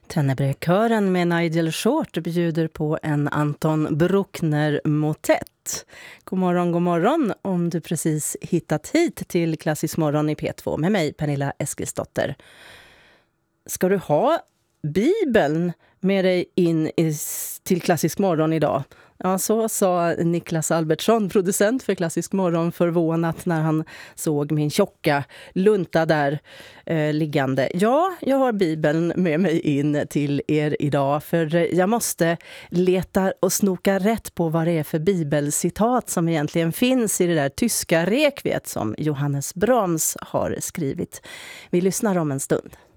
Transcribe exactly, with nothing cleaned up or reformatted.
Tennebrökören med Nigel Short bjuder på en Anton Bruckner-motett. God morgon, god morgon om du precis hittat hit till Klassisk morgon i P två med mig, Pernilla Eskilsdotter. Ska du ha Bibeln med dig in i, till Klassisk morgon idag? Ja, så sa Niklas Albertsson, producent för Klassisk morgon, förvånat när han såg min tjocka lunta där eh, liggande. Ja, jag har Bibeln med mig in till er idag, för jag måste leta och snoka rätt på vad det är för bibelcitat som egentligen finns i det där tyska rekviet som Johannes Brahms har skrivit. Vi lyssnar om en stund.